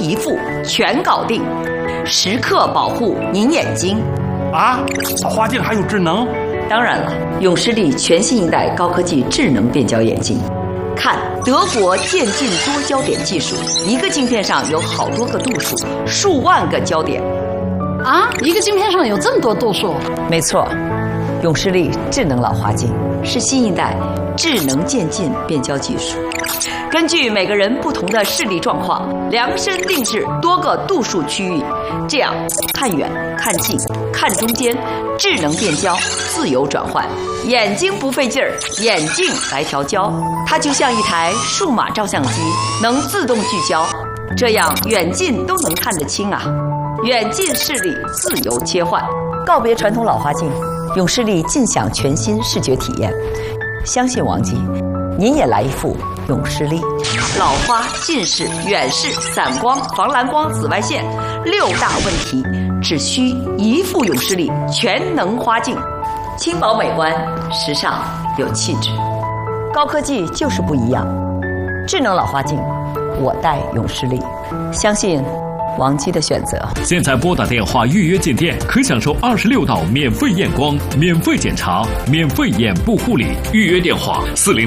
一副全搞定，时刻保护您眼睛。 啊，老花镜还有智能？ 当然了，永视力全新一代高科技智能变焦眼镜。看德国渐进多焦点技术，一个镜片上有好多个度数，数万个焦点。 啊，一个镜片上有这么多度数？ 没错，永视力智能老花镜是新一代智能渐进变焦技术，根据每个人不同的视力状况，量身定制多个度数区域，这样看远、看近、看中间，智能变焦自由转换，眼睛不费劲儿，眼镜来调焦，它就像一台数码照相机，能自动聚焦，这样远近都能看得清啊。远近视力自由切换，告别传统老花镜，永视力尽享全新视觉体验。相信王姬，您也来一副永视力。老花、近视、远视、散光、防蓝光、紫外线6大问题，只需一副永视力全能花镜，轻薄美观，时尚有气质。高科技就是不一样，智能老花镜，我戴永视力，相信王姬的选择。 现在拨打电话预约进店，可享受26道免费验光、免费检查、免费眼部护理。预约电话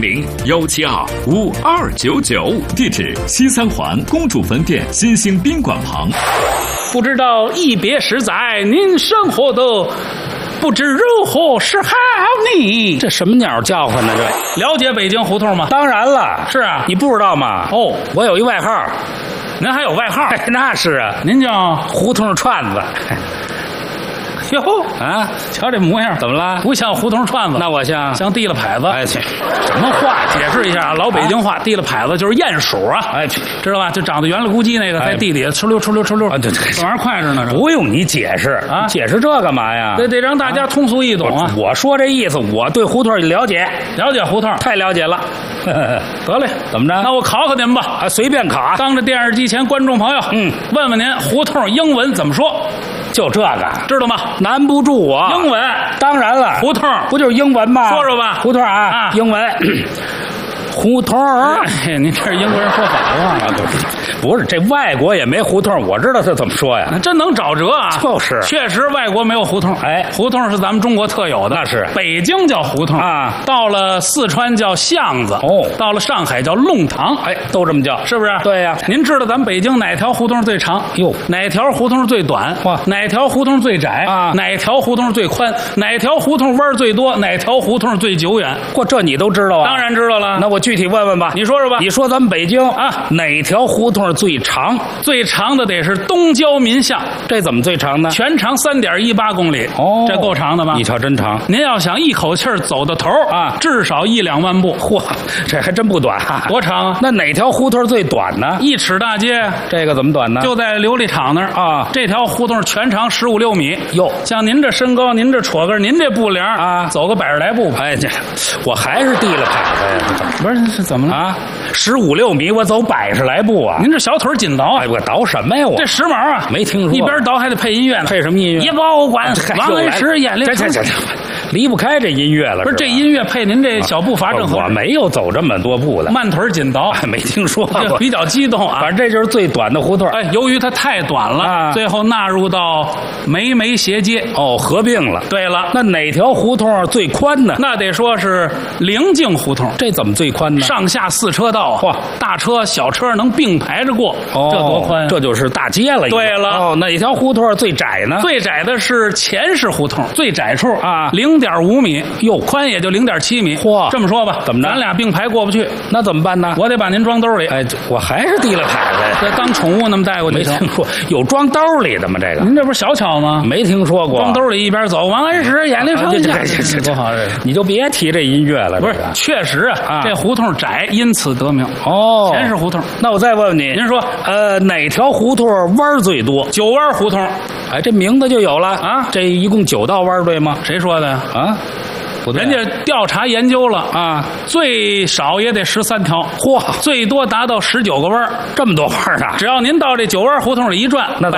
400-172-5299，地址西三环公主坟店新兴宾馆旁。 不知道一别十载，您生活的不知如何是好呢？这什么鸟叫唤呢？这了解北京胡同吗？当然了，是啊，你不知道吗？哦，我有一外号。您还有外号？那是啊，您叫胡同串子。哟啊，瞧这模样，怎么了？不像胡同串子，那我像提了牌子。哎去，什么话？解释一下，老北京话，提了牌子就是鼹鼠啊。哎，知道吧？就长得圆了咕叽那个，在地里哧溜哧溜哧溜。啊，对，这玩意儿快着呢。不用你解释啊，解释这干嘛呀？得让大家通俗易懂啊。我说这意思，我对胡同了解胡同，太了解了。得嘞，怎么着？那我考考您吧，啊，随便考。当着电视机前观众朋友，问问您胡同英文怎么说？就这个，知道吗？难不住我。英文，当然了，胡同不就是英文吗？说说吧，胡同啊，英文。胡同哎，您这是英国人说法话啊？不是，这外国也没胡同，我知道他怎么说呀。那真能找辙啊！就是，确实外国没有胡同。哎，胡同是咱们中国特有的。那是，北京叫胡同啊，到了四川叫巷子，哦，到了上海叫弄堂，哎，都这么叫，是不是？对呀。您知道咱们北京哪条胡同最长？哟，哪条胡同最短？哇，哪条胡同最窄？啊，哪条胡同最宽？哪条胡同弯最多？哪条胡同最久远？嚯，这你都知道啊？当然知道了。那我具体问问吧，你说说吧。你说咱们北京啊，哪条胡同最长？最长的得是东郊民巷，这怎么最长呢？全长3.18公里，哦，这够长的吧？你瞧，真长。您要想一口气走到头啊，至少1-2万步。嚯，这还真不短啊！多长啊？那哪条胡同最短呢？1尺大街，这个怎么短呢？就在琉璃厂那儿啊。这条胡同全长15-16米。哟，像您这身高，您这戳根，您这步量啊，走个100来步吧。哎，这我还是递了牌子呀。不是，是怎么了啊？15-16米，我走100来步啊！您这小腿紧倒啊！哎，我倒什么呀？我这时髦啊！没听说。一边倒还得配音乐呢。配什么音乐？一保管王恩石眼里。这，离不开这音乐了。不是这音乐配您这小步伐正合。我没有走这么多步的，慢腿紧倒，没听说过，比较激动啊。反正这就是最短的胡同。哎，由于它太短了，最后纳入到梅斜街。哦，合并了。对了，那哪条胡同最宽呢？那得说是灵境胡同。这怎么最宽呢？上下4车道，嚯，大车小车能并排着过，哦，这多宽！这就是大街了。对了，哦，哪条胡同最窄呢？最窄的是前市胡同，最窄处啊，0.5米，哟，宽也就0.7米。嚯，这么说吧，怎么着？咱俩并排过不去，那怎么办呢？我得把您装兜里。哎，我还是递了牌子呀，这当宠物那么带过去。没听说有装兜里的吗？这个您这不是小巧吗？没听说过。装兜里一边走，王安石眼里生下，这多好！这你就别提这音乐了。不是，确实啊，这胡同窄，因此得名。哦，前市胡同。那我再问问你，您说哪条胡同弯最多？9弯胡同。哎，这名字就有了啊！这一共9道弯，对吗？谁说的呀？啊？ 不对，人家调查研究了啊，最少也得13条，嚯，最多达到19个弯，这么多弯啊！只要您到这9弯胡同里一转，那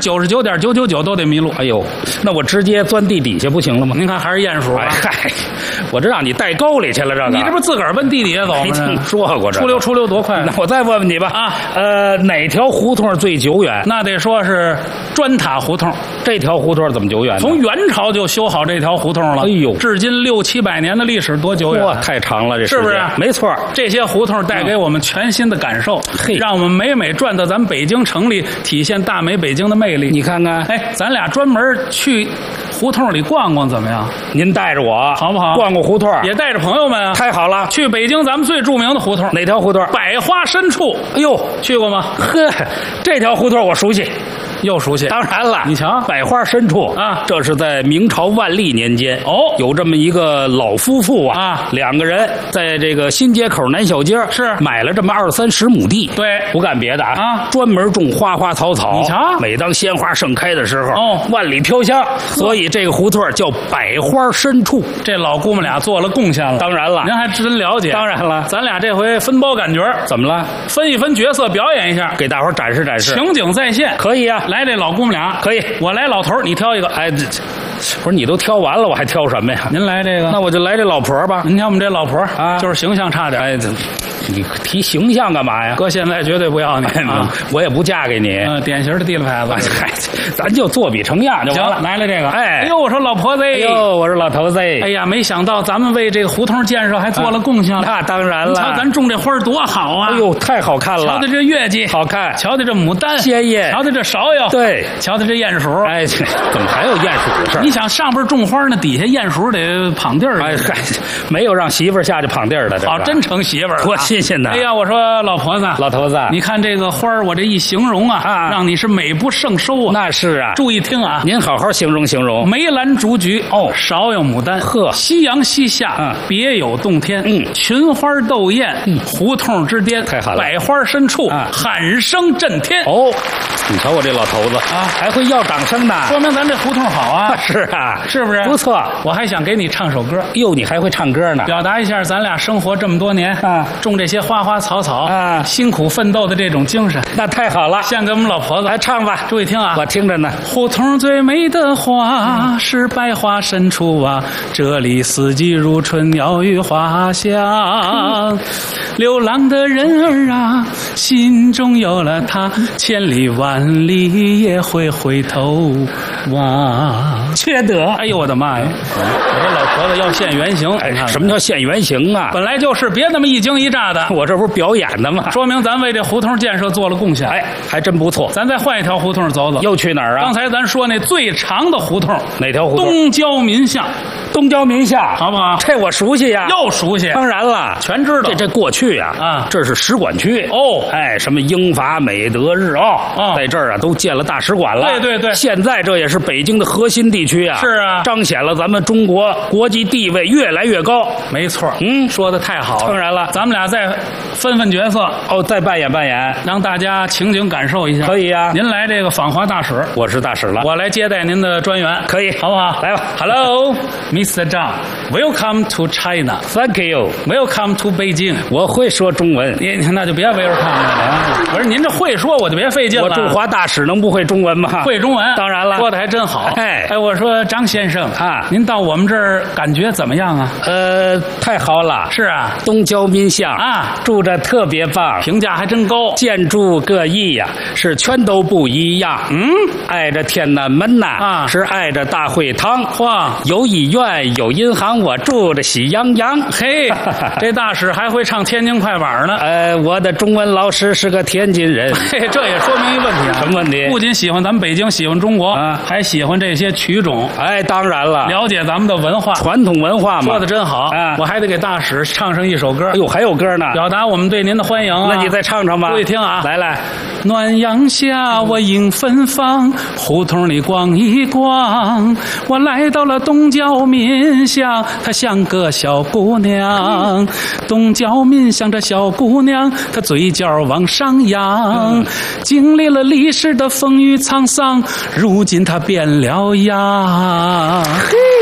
99.999%都得迷路。哎呦，那我直接钻地底下不行了吗？您看还是鼹鼠。嗨，我这让你带沟里去了，这个你这不自个儿奔地底下走吗？没听说过这出溜多快？那我再问问你吧啊，哪条胡同最久远？那得说是砖塔胡同。这条胡同怎么久远？从元朝就修好这条胡同了。哎呦，至今600-700年的历史，多久远？哇，太长了，这是不是？没错，这些胡同带给我们全新的感受，让我们每转到咱们北京城里，体现大美北京的魅力。你看看，哎，咱俩专门去胡同里逛逛怎么样？您带着我好不好？逛逛胡同，也带着朋友们啊！太好了，去北京咱们最著名的胡同，哪条胡同？百花深处。哎呦，去过吗？呵，这条胡同我熟悉。又熟悉，当然了，你瞧，百花深处啊，这是在明朝万历年间哦，有这么一个老夫妇啊，两个人在这个新街口南小街是买了这么20-30亩地，对，不干别的啊，专门种花花草草。你瞧，每当鲜花盛开的时候，哦，万里飘香，所以这个胡同叫百花深处。这老姑们俩做了贡献了，当然了，您还真了解。当然了，咱俩这回分包感觉，怎么了？分一分角色，表演一下，给大伙展示展示，情景再现，可以啊。来，这老姑们俩可以，我来老头，你挑一个。哎，不是你都挑完了，我还挑什么呀？您来这个，那我就来这老婆吧。您看我们这老婆啊，就是形象差点。哎，你提形象干嘛呀？哥现在绝对不要你啊，我也不嫁给你。典型的地了牌子。嗨，咱就作比成样就完了。来了这个，哎呦，我说老婆子，哎呦，我说老头子，哎呀，没想到咱们为这个胡同建设还做了贡献了。那当然了，瞧咱种这花多好啊！哎呦，太好看了。瞧的这月季好看，瞧的这牡丹鲜艳，瞧的这芍药，对，瞧的这鼹鼠。哎，怎么还有鼹鼠的事？你想上边种花呢，底下鼹鼠得捧地儿。哎嗨，没有让媳妇儿下去捧地儿的。好，真成媳妇儿，多新鲜的！哎呀，我说老婆子，老头子，你看这个花儿，我这一形容啊，让你是美不胜收啊。那是啊，注意听啊，您好好形容形容。梅兰竹菊哦，芍药牡丹，呵，夕阳西下，别有洞天。群花斗艳，胡同之巅，太好了，百花深处，喊声震天。哦，你瞧我这老头子啊，还会要掌声呢，说明咱这胡同好啊。是啊，是不是？不错，我还想给你唱首歌。哟，你还会唱歌呢？表达一下咱俩生活这么多年啊，种这些花花草草啊，辛苦奋斗的这种精神。那太好了，献给我们老婆子。来唱吧，注意听啊，我听着呢。胡同最美的花是百花深处啊，这里四季如春，鸟语花香。流浪的人儿啊，心中有了他，千里万里也会回头望。缺德！哎呦我的妈呀！我这老婆子要现原形。哎，什么叫现原形啊？本来就是，别那么一惊一乍的。我这不是表演的吗？说明咱为这胡同建设做了贡献。哎，还真不错。咱再换一条胡同走走。又去哪儿啊？刚才咱说那最长的胡同，哪条胡同？东郊民巷。东郊民巷，好不好？这我熟悉呀，又熟悉。当然了，全知道。这过去啊，这是使馆区哦。哎，什么英法美德日澳，在这儿啊都建了大使馆了。对对对，现在这也是北京的核心地区啊。是啊，彰显了咱们中国国际地位越来越高。没错，说的太好了。当然了，咱们俩再分分角色哦，再扮演扮演，让大家情景感受一下。可以啊，您来这个访华大使，我是大使了，我来接待您的专员，可以，好不好？来吧 ，Hello，Mr. Zhang， Welcome to China。Thank you。Welcome to Beijing。我会说中文，那就别 welcome 了。不是您这会说，我就别费劲了。我驻华大使能不会中文吗？会中文，当然了，说的还真好。哎，我说张先生啊，您到我们这儿感觉怎么样啊？太好了。是啊，东郊民巷啊，住着特别棒，评价还真高，建筑各异呀，是全都不一样。挨着天安门呐，啊，是挨着大会堂，哇，有医院有银行，我住着喜洋洋。嘿，这大使还会唱天津快板呢。我的中文老师是个天津人。嘿，这也说明一问题啊。什么问题？不仅喜欢咱们北京，喜欢中国，还喜欢这些曲种。哎，当然了，了解咱们的文化，传统文化嘛。说的真好。我还得给大使唱上一首歌。哎呦，还有歌呢，表达我们对您的欢迎啊。那你再唱唱吧。注意听啊，来。暖阳下我迎芬芳，胡同里逛一逛，我来到了东郊民巷，她像个小姑娘。东郊民巷这小姑娘，她嘴角往上扬，经历了历史的风雨沧桑，如今她变了样。嘿。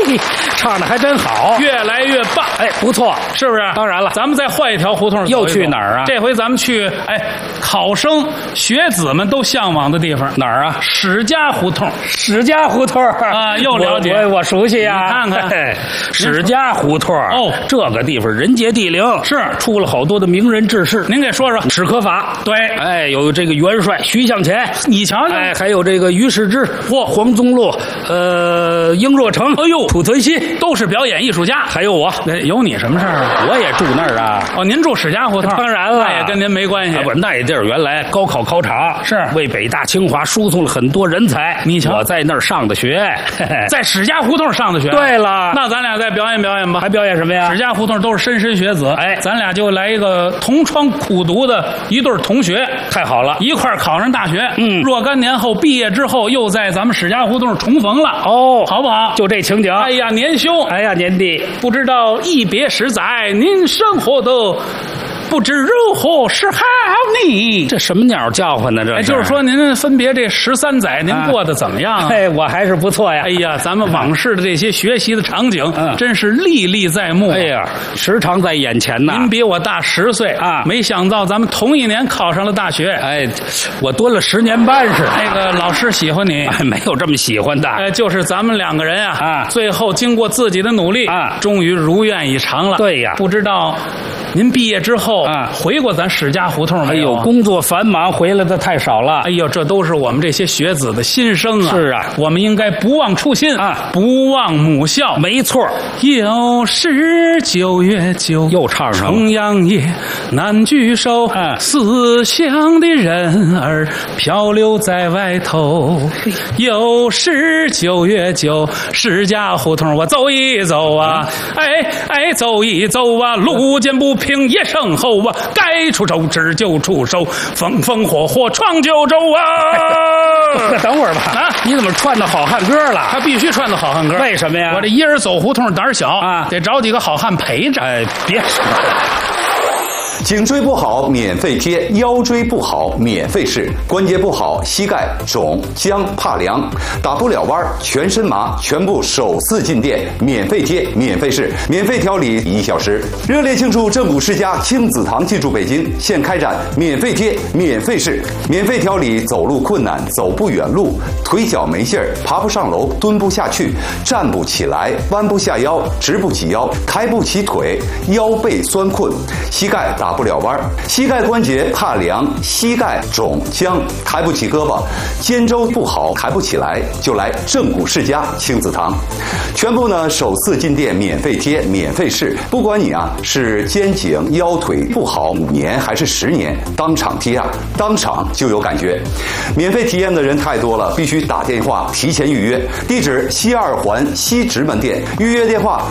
嘿，唱的还真好， 越来越棒。 哎，不错， 是不是？ 当然了， 咱们再换一条胡同走一走， 又去哪儿啊？ 这回咱们去考生学子们都向往的地方， 哪儿啊？ 史家胡同。 史家胡同啊，又了解， 我熟悉呀。 你看看， 史家胡同哦， 这个地方人杰地灵， 是出了好多的名人志士。 您给说说。 史可法， 对， 哎，有这个元帅徐向前， 你瞧瞧， 哎，还有这个于世之，黄宗洛，英若诚， 哎呦， 濮存昕， 都是表演艺术家。 还有我， 有你什么事儿啊？ 我也住那儿啊。 哦，您住史家胡同， 当然了， 那也跟您没关系。 不，那地儿原来高考考场， 是为北大清华输送了很多人才。 你瞧， 我在那儿上的学， 在史家胡同上的学。 对了， 那咱俩再表演表演吧。 还表演什么呀？ 史家胡同都是莘莘学子， 哎， 咱俩就来一个同窗苦读的一对同学， 太好了， 一块儿考上大学。若干年后毕业之后，又在咱们史家胡同重逢了。 哦， 好不好？ 就这情景。 哎呀，年兄， 哎呀，年弟， 不知道一别十载，您生活的不知如何是好呢？ 这什么鸟叫唤呢？这就是说您分别这13载，您过得怎么样？ 哎，我还是不错呀。 哎呀，咱们往事的这些学习的场景，真是历历在目。 哎呀，时常在眼前呐。 您比我大10岁啊，没想到咱们同一年考上了大学。 哎，我蹲了10年半似的。 那个老师喜欢你， 没有这么喜欢的。 就是咱们2个人啊，最后经过自己的努力啊，终于如愿以偿了。 对呀， 不知道您毕业之后回过咱史家胡同没有？ 哎呦，工作繁忙，回来的太少了。 哎呦，这都是我们这些学子的心声啊！ 是啊， 我们应该不忘初心啊， 不忘母校。 没错。 又是9月9， 又唱上了。 重阳夜难聚首，思乡的人儿漂流在外头。又是9月9，史家胡同我走一走啊，哎，走一走啊，路见不平也声吼啊，该出手指就出手，风风火火闯九州啊！ 等会儿吧，啊，你怎么串到好汉歌了？ 他必须串到好汉歌， 为什么呀？ 我这一人走胡同胆儿小啊， 得找几个好汉陪着。 哎，别说了。 颈椎不好免费贴，腰椎不好免费试，关节不好膝盖肿僵怕凉打不了弯全身麻，全部首次进店免费贴免费试免费调理1小时。热烈庆祝正骨世家亲子堂进驻北京，现开展免费贴免费试免费调理走路困难走不远路腿脚没劲儿爬不上楼蹲不下去站不起来弯不下腰直不起腰抬不起腿腰背酸困膝盖打不了弯膝盖关节怕凉膝盖肿僵抬不起胳膊肩周不好抬不起来就来正骨世家亲子堂，全部呢首次进店免费贴免费试，不管你是肩颈腰腿不好5年还是10年，当场贴当场就有感觉。免费体验的人太多了，必须打电话提前预约。地址西2环西直门店，预约电话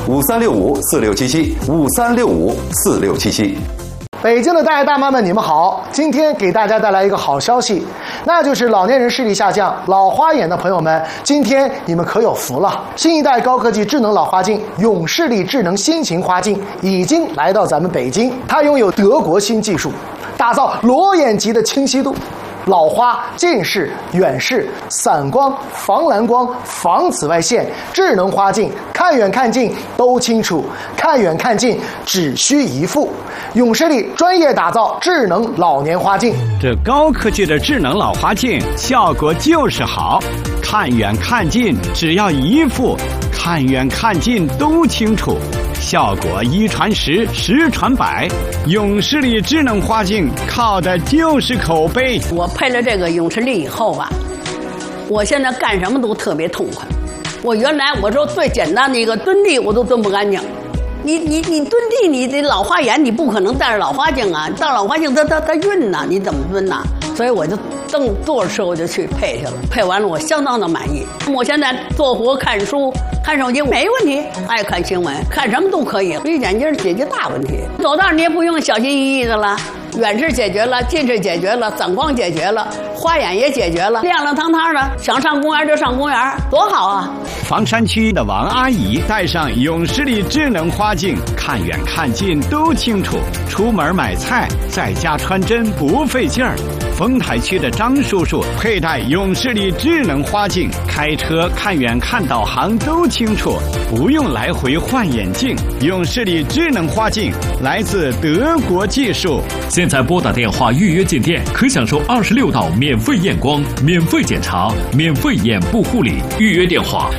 5365467753654677。 北京的大爷大妈们，你们好！今天给大家带来一个好消息，那就是老年人视力下降、老花眼的朋友们，今天你们可有福了！新一代高科技智能老花镜永视力智能新型花镜已经来到咱们北京，它拥有德国新技术，打造裸眼级的清晰度。老花、近视、远视、散光、防蓝光、防紫外线，智能花镜，看远看近都清楚，看远看近只需一副。永视力专业打造智能老年花镜， 这高科技的智能老花镜效果就是好，看远看近只要一副，看远看近都清楚，效果1传10，10传100。永视力智能花镜靠的就是口碑。 我配了这个永视力以后吧，我现在干什么都特别痛快。我原来我说最简单的一个蹲地我都蹲不干净，你蹲地，你这老花眼你不可能戴着老花镜啊，戴老花镜它晕呐，你怎么蹲呐？所以我就正坐着车我就去配去了，配完了我相当的满意。我现在做活看书看手机没问题，爱看新闻看什么都可以，绿眼镜解决大问题。走道你也不用小心翼翼的了，远视解决了，近视解决了，散光解决了，花眼也解决了，亮亮堂堂的，想上公园就上公园，多好啊！ 房山区的王阿姨戴上永视力智能花镜，看远看近都清楚，出门买菜在家穿针不费劲儿。 丰台区的张叔叔佩戴永视力智能花镜，开车看远看导航都清楚，不用来回换眼镜。永视力智能花镜来自德国技术。 现在拨打电话预约进店，可享受26道免费验光、免费检查、免费眼部护理。预约电话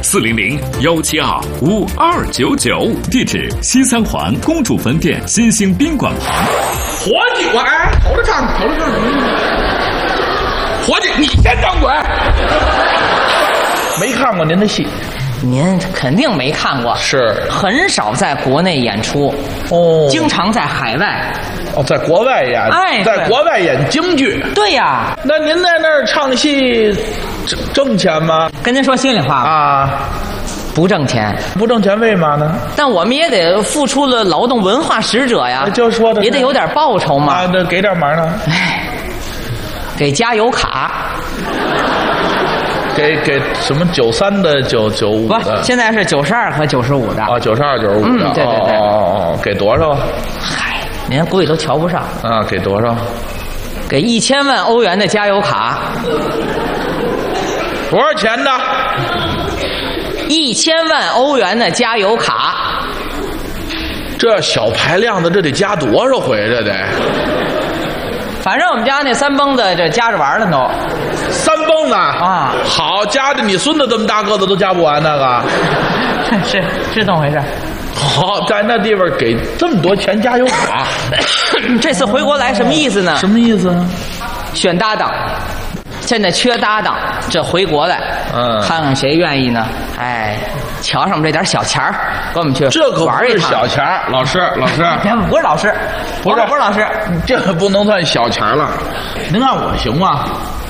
400-172-5299，地址西三环公主坟店新兴宾馆旁。 伙计，我头着唱，伙计，你先张嘴。没看过您的戏， 您肯定没看过， 是很少在国内演出哦， 经常在海外。 哦，在国外演，在国外演京剧。 对呀， 那您在那儿唱戏，挣钱吗？ 跟您说心里话啊， 不挣钱， 不挣钱，为嘛呢？ 但我们也得付出了劳动文化使者呀， 就说的也得有点报酬嘛。 啊，那给点忙呢？ 哎，给加油卡。 给什么93的995的？ 不，现在是92和95的。 啊，92、95的。 对。 哦，给多少？ 嗨，连估计都瞧不上。 啊，给多少？ 给1000万欧元的加油卡。 多少钱呢 ？1000万欧元的加油卡。 这小排量的，这得加多少回？这得。 反正我们家那3蹦子这加着玩了都。 3蹦子啊， 好，加着你孙子这么大个子都加不完那个。 是这么回事。 好，在那地方给这么多钱加油卡。 这次回国来什么意思呢？ 什么意思呢？ 选搭档。现在缺搭档，这回国来，看看谁愿意呢？哎，瞧上我们这点小钱儿，跟我们去这可玩一趟。 不是小钱儿，老师， 不是老师，不是老师， 这不能算小钱了。您看我行吗？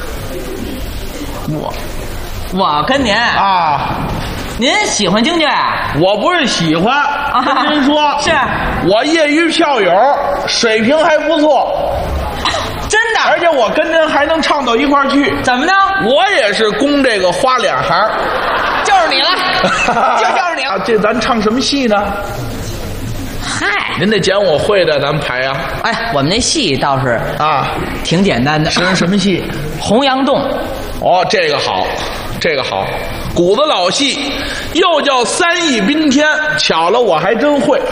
我跟您啊， 您喜欢京剧？ 我不是喜欢，跟您说， 是我业余票友，水平还不错。 真的， 而且我跟您还能唱到一块儿去。 怎么呢？ 我也是攻这个花脸行， 就是你了，就是你了。 这咱唱什么戏呢？ 嗨， 您得讲我会的，咱们排呀。 哎，我们那戏倒是啊， 挺简单的。 是什么戏？ 洪阳洞。 哦，这个好，这个好，古子老戏，又叫3义宾天。巧了，我还真会。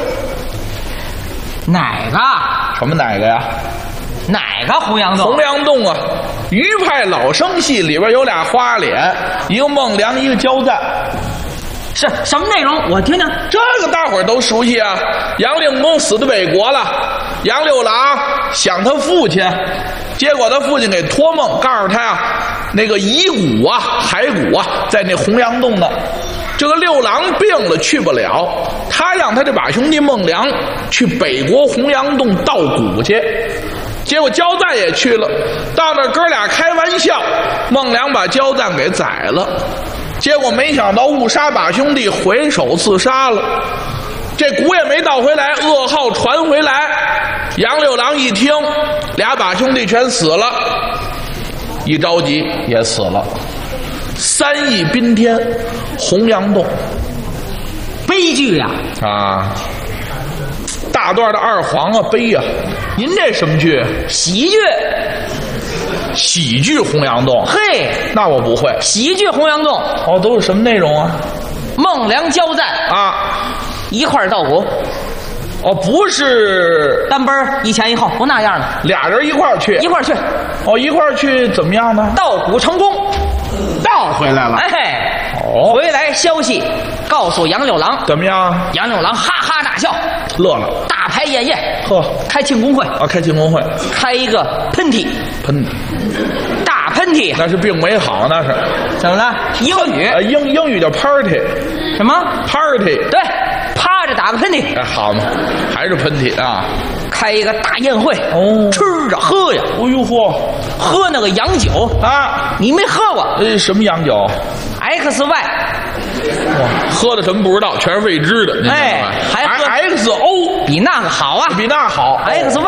哪个？ 什么哪个呀？ 哪个洪阳洞？ 洪阳洞啊，余派老生戏里边有俩花脸，一个孟良，一个焦赞。 是什么内容？我听听。 这个大伙儿都熟悉啊。杨令公死在北国了，杨六郎想他父亲，结果他父亲给托梦告诉他呀，那个遗骨啊、骸骨啊，在那洪阳洞呢。这个六郎病了，去不了，他让他这把兄弟孟良去北国洪阳洞盗骨去。结果焦赞也去了，到那哥俩开玩笑，孟良把焦赞给宰了。结果没想到误杀把兄弟，回手自杀了。这骨也没盗回来，噩耗传回来。杨六郎一听，俩把兄弟全死了，一着急也死了。3义宾天，洪阳洞， 悲剧呀！ 啊，大段的二黄啊，悲呀！您这什么剧？ 喜剧。 喜剧洪阳洞， 嘿， 那我不会。 喜剧洪阳洞， 哦，都是什么内容啊？ 孟良焦赞啊， 一块盗骨。 哦，不是单奔一前一后，不那样的， 俩人一块儿去， 一块儿去。 哦，一块儿去怎么样呢？ 盗骨成功， 盗回来了。 哎， 哦， 回来消息告诉杨六郎， 怎么样？ 杨六郎哈哈大笑， 乐了， 大排宴宴， 呵， 开庆功会啊，开庆功会， 开一个喷嚏，大喷嚏， 那是病没好，那是怎么了？英语， 英语叫 party， 什么 party？ 对，趴着打个喷嚏， 哎，好嘛，还是喷嚏啊！ 开一个大宴会， 哦， 吃着喝呀， 哎呦嚯， 喝那个洋酒啊， 你没喝过？ 什么洋酒 ？XY， 哇，喝的什么不知道，全是未知的。 哎，还喝 XO， 比那个好啊， 比那好。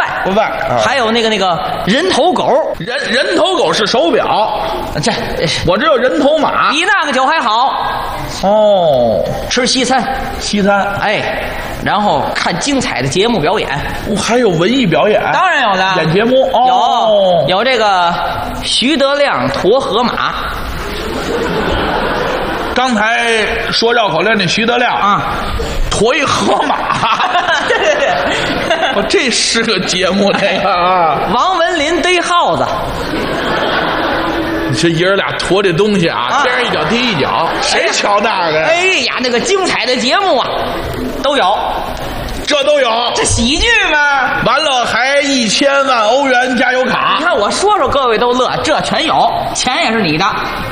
XY，还有那个人头狗， 人头狗是手表， 这我只有人头马， 比那个酒还好。 哦， 吃西餐， 西餐， 哎， 然后看精彩的节目表演。 还有文艺表演？ 当然有了， 演节目有这个徐德亮驮河马。 刚才说绕口令那徐德亮啊， 驮一河马，对，这是个节目这个啊。 王文林逮耗子， 你这爷儿俩驮这东西啊，天上一脚地一脚，谁瞧那个？ 哎呀，那个精彩的节目啊，都有。 这都有， 这喜剧嘛， 完了还1000万欧元加油卡。 你看我说说，各位都乐，这全有，钱也是你的。